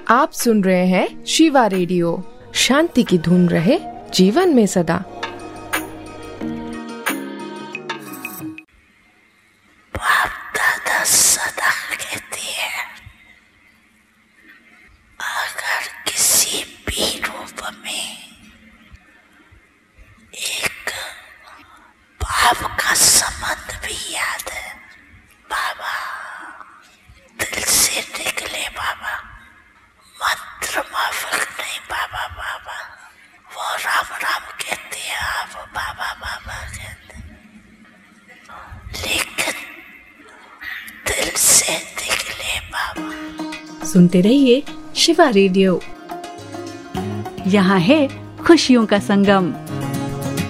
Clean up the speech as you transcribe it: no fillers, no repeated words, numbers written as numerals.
आप सुन रहे हैं शिवा रेडियो। शांति की धुन रहे जीवन में सदा। बाप दादा सदा कहते हैं, अगर किसी भी रूप में एक बाप का संबंध भी याद है, बाबा दिल से निकले बाबा, मंत्र माफक नहीं बाबा। बाबा वो राम राम कहते हैं, आप बाबा बाबा कहते हैं, लेकिन दिल से निकले बाबा। सुनते रहिए शिवा रेडियो। यहाँ है खुशियों का संगम।